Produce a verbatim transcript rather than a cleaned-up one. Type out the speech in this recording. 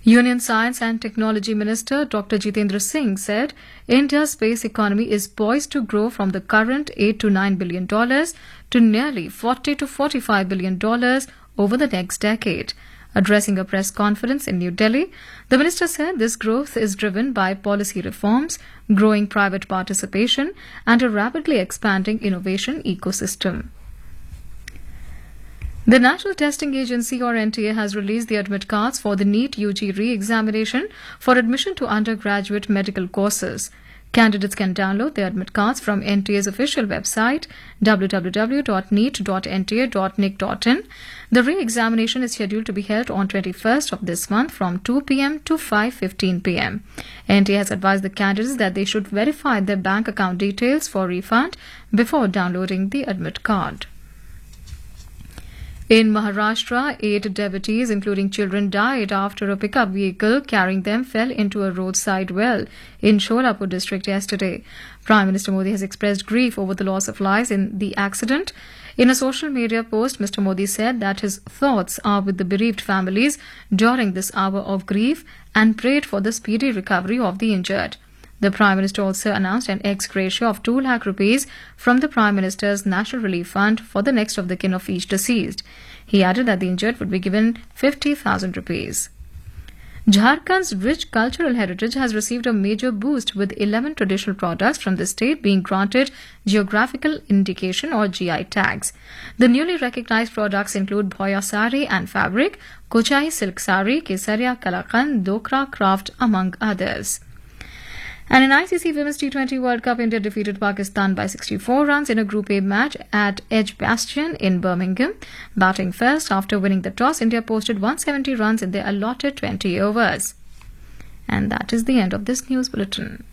Union Science and Technology Minister Doctor Jitendra Singh said India's space economy is poised to grow from the current eight to nine billion dollars to nearly forty to forty-five billion dollars over the next decade. Addressing a press conference in New Delhi, the minister said this growth is driven by policy reforms, growing private participation, and a rapidly expanding innovation ecosystem. The National Testing Agency, or N T A, has released the admit cards for the NEET U G re-examination for admission to undergraduate medical courses. Candidates can download their admit cards from N T A's official website w w w dot neet dot n t a dot nic dot in. The re-examination is scheduled to be held on twenty-first of this month from two p m to five fifteen p m N T A has advised the candidates that they should verify their bank account details for refund before downloading the admit card. In Maharashtra, eight devotees, including children, died after a pickup vehicle carrying them fell into a roadside well in Sholapur district yesterday. Prime Minister Modi has expressed grief over the loss of lives in the accident. In a social media post, Mister Modi said that his thoughts are with the bereaved families during this hour of grief and prayed for the speedy recovery of the injured. The Prime Minister also announced an ex gratia of two lakh rupees from the Prime Minister's National Relief Fund for the next of the kin of each deceased. He added that the injured would be given fifty thousand rupees. Jharkhand's rich cultural heritage has received a major boost, with eleven traditional products from the state being granted geographical indication or G I tags. The newly recognized products include Bhoya sari and fabric, Kochai silk sari, Kesaria Kalakand, Dokra craft, among others. And in I C C Women's T twenty World Cup, India defeated Pakistan by sixty-four runs in a Group A match at Edgbaston in Birmingham. Batting first after winning the toss, India posted one hundred seventy runs in their allotted twenty overs. And that is the end of this news bulletin.